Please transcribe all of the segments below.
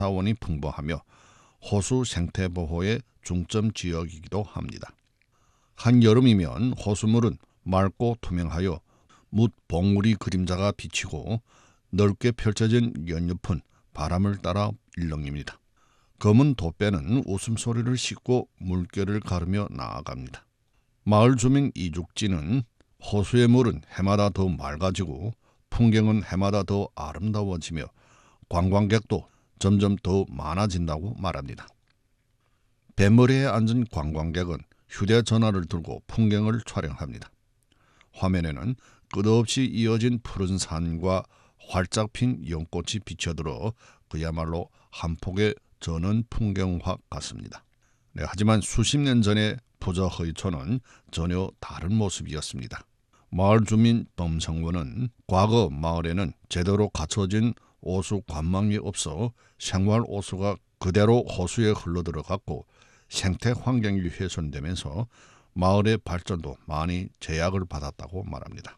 자원이 풍부하며 호수 생태 보호의 중점 지역이기도 합니다. 한여름이면 호수물은 맑고 투명하여 뭇 봉우리 그림자가 비치고 넓게 펼쳐진 연잎은 바람을 따라 일렁입니다. 검은 돛배는 웃음소리를 싣고 물결을 가르며 나아갑니다. 마을 주민 이죽진은 호수의 물은 해마다 더 맑아지고 풍경은 해마다 더 아름다워지며 관광객도 점점 더 많아진다고 말합니다. 뱃머리에 앉은 관광객은 휴대전화를 들고 풍경을 촬영합니다. 화면에는 끝없이 이어진 푸른 산과 활짝 핀 연꽃이 비쳐들어 그야말로 한 폭의 전원 풍경화 같습니다. 하지만 수십 년 전의 부저허이촌은 전혀 다른 모습이었습니다. 마을 주민 범성원은 과거 마을에는 제대로 갖춰진 오수 관망이 없어 생활 오수가 그대로 호수에 흘러들어갔고 생태 환경이 훼손되면서 마을의 발전도 많이 제약을 받았다고 말합니다.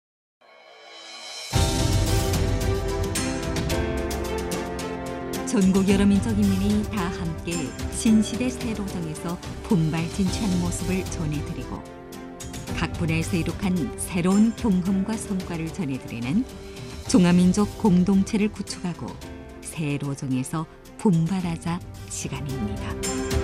전국 여러 민족 인민이 다 함께 신시대 세로정에서 분발진취한 모습을 전해드리고 각 분야에서 이룩한 새로운 경험과 성과를 전해드리는 종합민족 공동체를 구축하고 세로정에서 분발하자 시간입니다.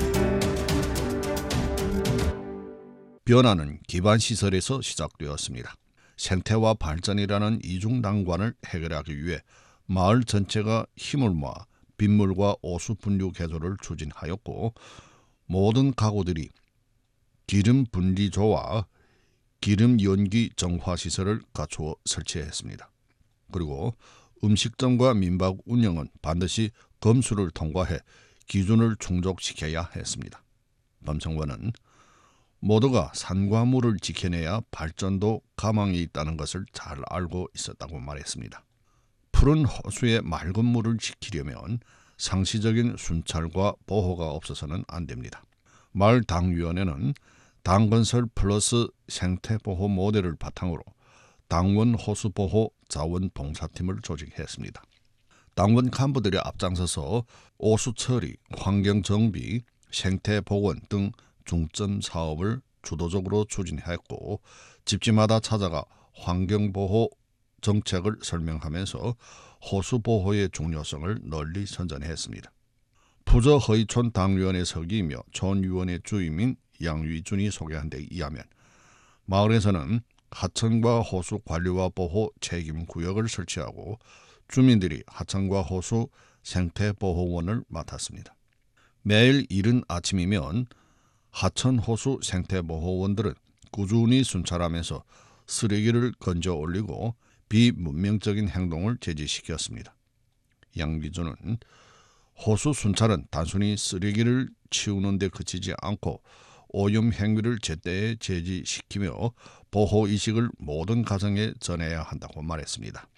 변화는 기반시설에서 시작되었습니다. 생태와 발전이라는 이중난관을 해결하기 위해 마을 전체가 힘을 모아 빗물과 오수 분류 개조를 추진하였고 모든 가구들이 기름 분리조와 기름 연기 정화 시설을 갖추어 설치했습니다. 그리고 음식점과 민박 운영은 반드시 검수를 통과해 기준을 충족시켜야 했습니다. 범성원은 모두가 산과 물을 지켜내야 발전도 가망이 있다는 것을 잘 알고 있었다고 말했습니다. 푸른 호수의 맑은 물을 지키려면 상시적인 순찰과 보호가 없어서는 안 됩니다. 마을 당위원회는 당건설 플러스 생태보호 모델을 바탕으로 당원 호수보호 자원봉사팀을 조직했습니다. 당원 간부들이 앞장서서 오수처리, 환경정비, 생태보건 등 중점 사업을 주도적으로 추진했고 집집마다 찾아가 환경보호 정책을 설명하면서 호수보호의 중요성을 널리 선전했습니다. 부저허이촌 당위원회 서기이며 촌위원회 주임인 양위준이 소개한 데 의하면 마을에서는 하천과 호수 관리와 보호 책임 구역을 설치하고 주민들이 하천과 호수 생태보호원을 맡았습니다. 매일 이른 아침이면 하천 호수 생태보호원들은 꾸준히 순찰하면서 쓰레기를 건져 올리고 비문명적인 행동을 제지시켰습니다. 양기준은 호수 순찰은 단순히 쓰레기를 치우는 데 그치지 않고 오염 행위를 제때에 제지시키며 보호의식을 모든 가정에 전해야 한다고 말했습니다.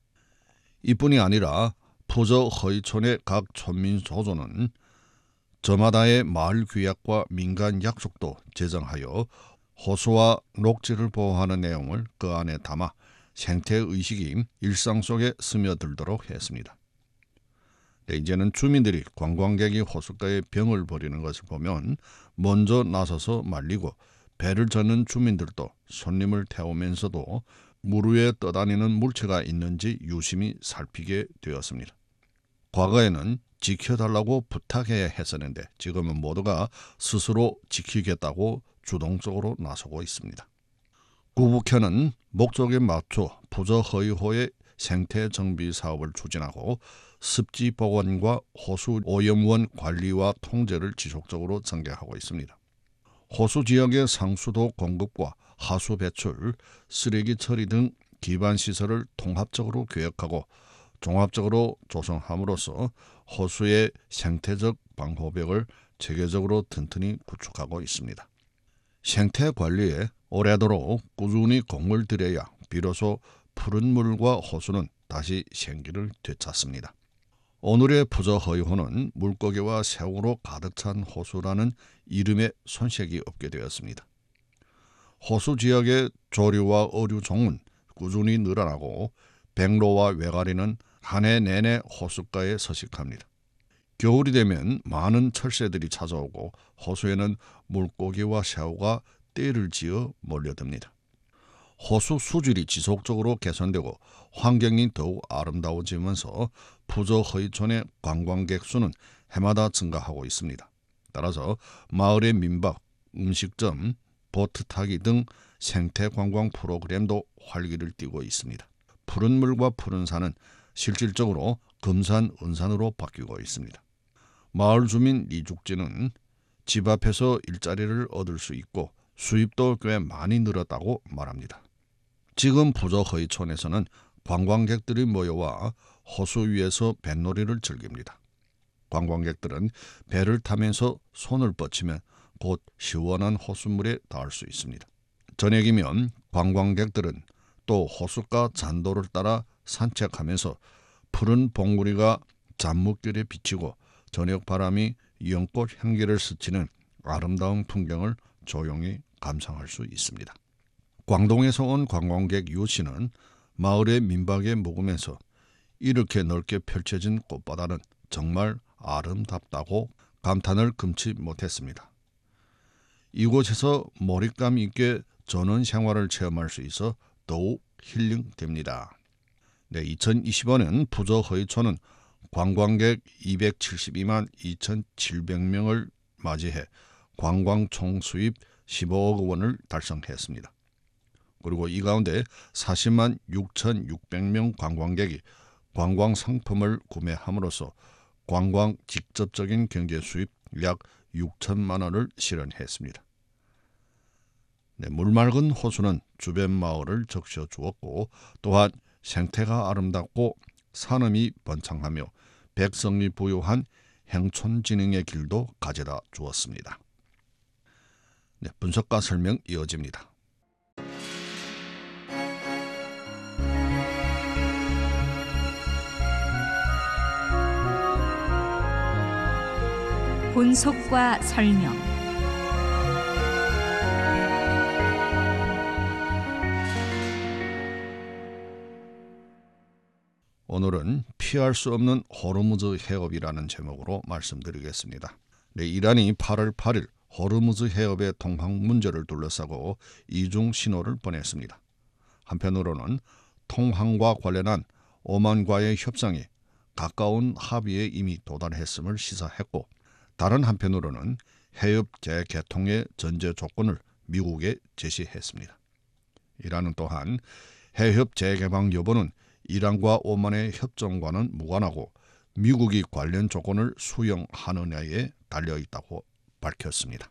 이뿐이 아니라 부저허이촌의 각 촌민 조조는 저마다의 마을 규약과 민간 약속도 제정하여 호수와 녹지를 보호하는 내용을 그 안에 담아 생태의식이 일상 속에 스며들도록 했습니다. 이제는 주민들이 관광객이 호숫가에 병을 버리는 것을 보면 먼저 나서서 말리고 배를 젓는 주민들도 손님을 태우면서도 물 위에 떠다니는 물체가 있는지 유심히 살피게 되었습니다. 과거에는 지켜달라고 부탁해야 했었는데 지금은 모두가 스스로 지키겠다고 주동적으로 나서고 있습니다. 구북현은 목적에 맞춰 부저허이호의 생태정비 사업을 추진하고 습지 보건과 호수 오염원 관리와 통제를 지속적으로 전개하고 있습니다. 호수 지역의 상수도 공급과 하수 배출, 쓰레기 처리 등 기반 시설을 통합적으로 계획하고 종합적으로 조성함으로써 호수의 생태적 방호벽을 체계적으로 튼튼히 구축하고 있습니다. 생태 관리에 오래도록 꾸준히 공을 들여야 비로소 푸른 물과 호수는 다시 생기를 되찾습니다. 오늘의 부저허이호는 물고기와 새우로 가득 찬 호수라는 이름에 손색이 없게 되었습니다. 호수 지역의 조류와 어류 종은 꾸준히 늘어나고 백로와 외가리는 한 해 내내 호숫가에 서식합니다. 겨울이 되면 많은 철새들이 찾아오고 호수에는 물고기와 새우가 떼를 지어 몰려듭니다. 호수 수질이 지속적으로 개선되고 환경이 더욱 아름다워지면서 부저허이촌의 관광객 수는 해마다 증가하고 있습니다. 따라서 마을의 민박, 음식점, 보트 타기 등 생태 관광 프로그램도 활기를 띠고 있습니다. 푸른 물과 푸른 산은 실질적으로 금산, 은산으로 바뀌고 있습니다. 마을 주민 리죽지는 집 앞에서 일자리를 얻을 수 있고 수입도 꽤 많이 늘었다고 말합니다. 지금 부저허이촌에서는 관광객들이 모여와 호수 위에서 뱃놀이를 즐깁니다. 관광객들은 배를 타면서 손을 뻗치면 곧 시원한 호수물에 닿을 수 있습니다. 저녁이면 관광객들은 또 호숫가 잔도를 따라 산책하면서 푸른 봉우리가 잔뭇길에 비치고 저녁 바람이 연꽃 향기를 스치는 아름다운 풍경을 조용히 감상할 수 있습니다. 광동에서 온 관광객 유 씨는 마을의 민박에 묵으면서 이렇게 넓게 펼쳐진 꽃바다는 정말 아름답다고 감탄을 금치 못했습니다. 이곳에서 몰입감 있게 전원 생활을 체험할 수 있어 더욱 힐링됩니다. 2025년 부저허이촌은 관광객 272만 2,700명을 맞이해 관광 총 수입 15억 원을 달성했습니다. 그리고 이 가운데 40만 6,600명 관광객이 관광 상품을 구매함으로써 관광 직접적인 경제 수입 약 6천만 원을 실현했습니다. 물맑은 호수는 주변 마을을 적셔 주었고 또한 생태가 아름답고 산음이 번창하며 백성이 부유한 행촌진흥의 길도 가져다 주었습니다. 분석과 설명 이어집니다. 분석과 설명. 오늘은 피할 수 없는 호르무즈 해협이라는 제목으로 말씀드리겠습니다. 이란이 8월 8일 호르무즈 해협의 통항 문제를 둘러싸고 이중 신호를 보냈습니다. 한편으로는 통항과 관련한 오만과의 협상이 가까운 합의에 이미 도달했음을 시사했고, 다른 한편으로는 해협 재개통의 전제 조건을 미국에 제시했습니다. 이란은 또한 해협 재개방 여부는 이란과 오만의 협정과는 무관하고 미국이 관련 조건을 수용하느냐에 달려있다고 밝혔습니다.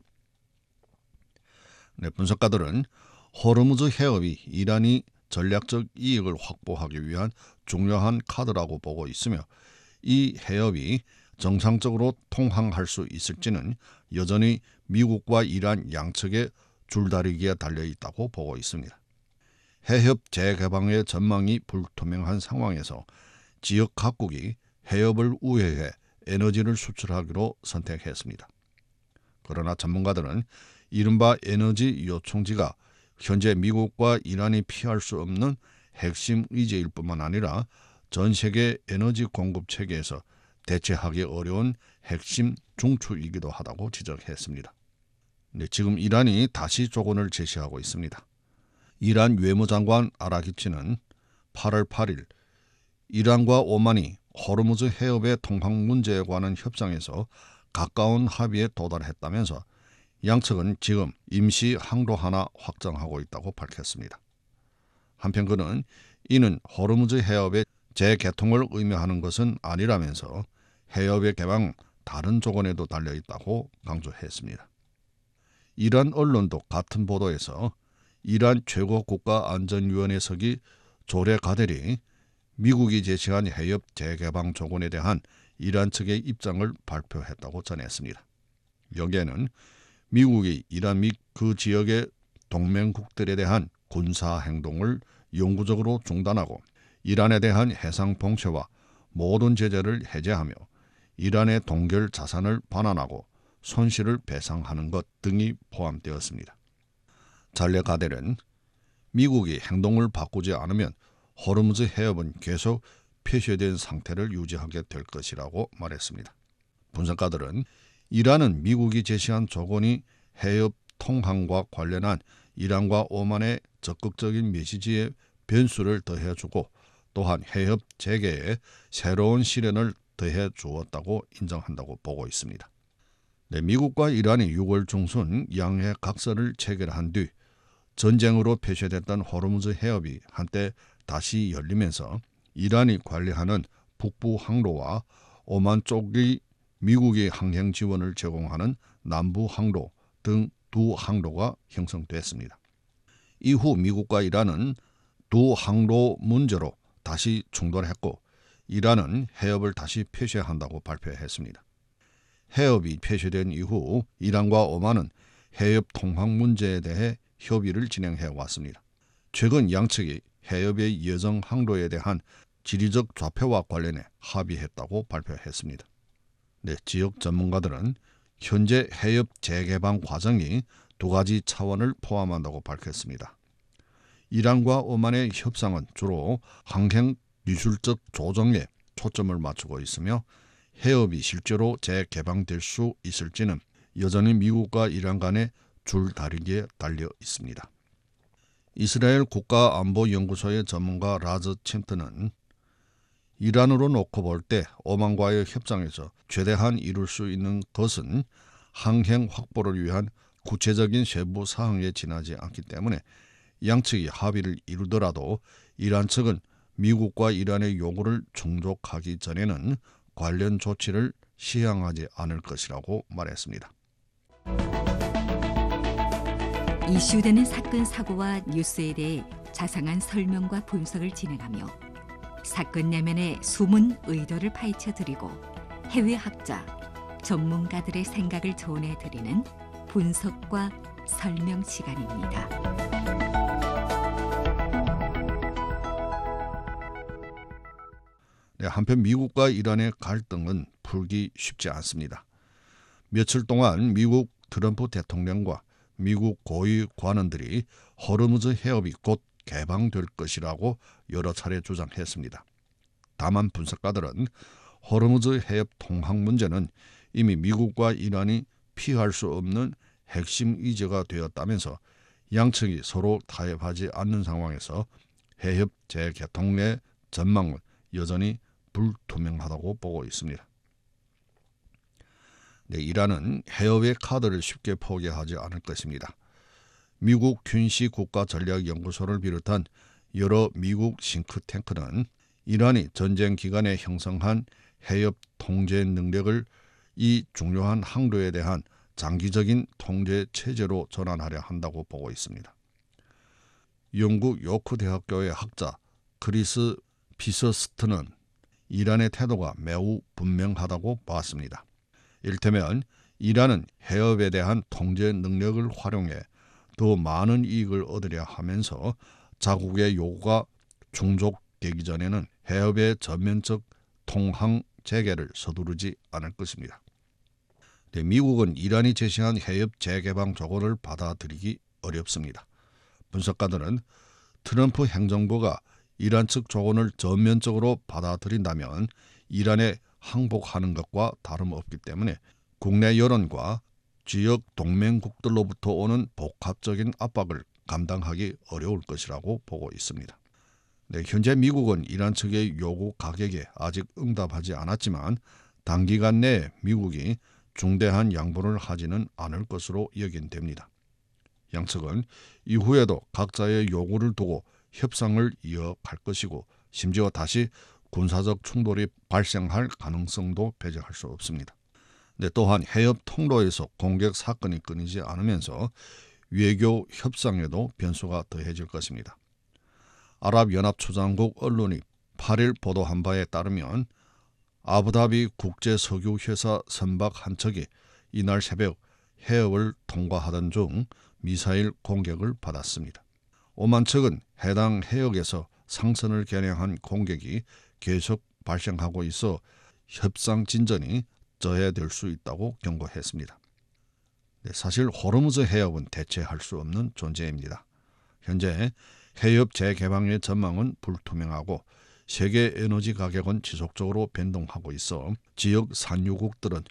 분석가들은 호르무즈 해협이 이란이 전략적 이익을 확보하기 위한 중요한 카드라고 보고 있으며, 이 해협이 정상적으로 통항할 수 있을지는 여전히 미국과 이란 양측의 줄다리기에 달려있다고 보고 있습니다. 해협 재개방의 전망이 불투명한 상황에서 지역 각국이 해협을 우회해 에너지를 수출하기로 선택했습니다. 그러나 전문가들은 이른바 에너지 요충지가 현재 미국과 이란이 피할 수 없는 핵심 의제일 뿐만 아니라 전 세계 에너지 공급 체계에서 대체하기 어려운 핵심 중추이기도 하다고 지적했습니다. 지금 이란이 다시 조건을 제시하고 있습니다. 이란 외무장관 아라기치는 8월 8일 이란과 오만이 호르무즈 해협의 통항 문제에 관한 협상에서 가까운 합의에 도달했다면서 양측은 지금 임시 항로 하나 확정하고 있다고 밝혔습니다. 한편 그는 이는 호르무즈 해협의 재개통을 의미하는 것은 아니라면서 해협의 개방 다른 조건에도 달려있다고 강조했습니다. 이란 언론도 같은 보도에서 이란 최고국가안전위원회석이 조레 가델이 미국이 제시한 해협 재개방 조건에 대한 이란 측의 입장을 발표했다고 전했습니다. 여기에는 미국이 이란 및 그 지역의 동맹국들에 대한 군사 행동을 영구적으로 중단하고 이란에 대한 해상 봉쇄와 모든 제재를 해제하며 이란의 동결 자산을 반환하고 손실을 배상하는 것 등이 포함되었습니다. 잘레 가델은 미국이 행동을 바꾸지 않으면 호르무즈 해협은 계속 폐쇄된 상태를 유지하게 될 것이라고 말했습니다. 분석가들은 이란은 미국이 제시한 조건이 해협 통항과 관련한 이란과 오만의 적극적인 메시지에 변수를 더해주고 또한 해협 재개에 새로운 시련을 더해 주었다고 인정한다고 보고 있습니다. 미국과 이란이 6월 중순 양해 각서를 체결한 뒤 전쟁으로 폐쇄됐던 호르무즈 해협이 한때 다시 열리면서 이란이 관리하는 북부 항로와 오만 쪽이 미국이 항행 지원을 제공하는 남부 항로 등 두 항로가 형성됐습니다. 이후 미국과 이란은 두 항로 문제로 다시 충돌했고 이란은 해협을 다시 폐쇄한다고 발표했습니다. 해협이 폐쇄된 이후 이란과 오만은 해협 통항 문제에 대해 협의를 진행해 왔습니다. 최근 양측이 해협의 예정 항로에 대한 지리적 좌표와 관련해 합의했다고 발표했습니다. 지역 전문가들은 현재 해협 재개방 과정이 두 가지 차원을 포함한다고 밝혔습니다. 이란과 오만의 협상은 주로 항행 기술적 조정에 초점을 맞추고 있으며 해협이 실제로 재개방될 수 있을지는 여전히 미국과 이란 간의 줄다리기에 달려 있습니다. 이스라엘 국가안보연구소의 전문가 라즈 챔트는 이란으로 놓고 볼 때 오만과의 협상에서 최대한 이룰 수 있는 것은 항행 확보를 위한 구체적인 세부 사항에 지나지 않기 때문에 양측이 합의를 이루더라도 이란 측은 미국과 이란의 요구를 충족하기 전에는 관련 조치를 시행하지 않을 것이라고 말했습니다. 이슈되는 사건 사고와 뉴스에 대해 자상한 설명과 분석을 진행하며 사건 내면의 숨은 의도를 파헤쳐드리고 해외 학자, 전문가들의 생각을 전해드리는 분석과 설명 시간입니다. 한편 미국과 이란의 갈등은 풀기 쉽지 않습니다. 며칠 동안 미국 트럼프 대통령과 미국 고위 관원들이 호르무즈 해협이 곧 개방될 것이라고 여러 차례 주장했습니다. 다만 분석가들은 호르무즈 해협 통항 문제는 이미 미국과 이란이 피할 수 없는 핵심 이제가 되었다면서 양측이 서로 타협하지 않는 상황에서 해협 재개통의 전망은 여전히 불투명하다고 보고 있습니다. 이란은 해협의 카드를 쉽게 포기하지 않을 것입니다. 미국 퀸시 국가전략연구소를 비롯한 여러 미국 싱크탱크는 이란이 전쟁 기간에 형성한 해협 통제 능력을 이 중요한 항로에 대한 장기적인 통제 체제로 전환하려 한다고 보고 있습니다. 영국 요크 대학교의 학자 크리스 피서스트는 이란의 태도가 매우 분명하다고 봤습니다. 이를테면 이란은 해협에 대한 통제 능력을 활용해 더 많은 이익을 얻으려 하면서 자국의 요구가 충족되기 전에는 해협의 전면적 통항 재개를 서두르지 않을 것입니다. 미국은 이란이 제시한 해협 재개방 조건을 받아들이기 어렵습니다. 분석가들은 트럼프 행정부가 이란 측 조건을 전면적으로 받아들인다면 이란에 항복하는 것과 다름없기 때문에 국내 여론과 지역 동맹국들로부터 오는 복합적인 압박을 감당하기 어려울 것이라고 보고 있습니다. 현재 미국은 이란 측의 요구 가격에 아직 응답하지 않았지만 단기간 내에 미국이 중대한 양보를 하지는 않을 것으로 여긴됩니다. 양측은 이후에도 각자의 요구를 두고 협상을 이어갈 것이고 심지어 다시 군사적 충돌이 발생할 가능성도 배제할 수 없습니다. 또한 해협 통로에서 공격 사건이 끊이지 않으면서 외교 협상에도 변수가 더해질 것입니다. 아랍연합초장국 언론이 8일 보도한 바에 따르면 아부다비 국제석유회사 선박 한 척이 이날 새벽 해협을 통과하던 중 미사일 공격을 받았습니다. 오만 측은 해당 해역에서 상선을 겨냥한 공격이 계속 발생하고 있어 협상 진전이 저해될 수 있다고 경고했습니다. 사실 호르무즈 해협은 대체할 수 없는 존재입니다. 현재 해협 재개방의 전망은 불투명하고 세계 에너지 가격은 지속적으로 변동하고 있어 지역 산유국들은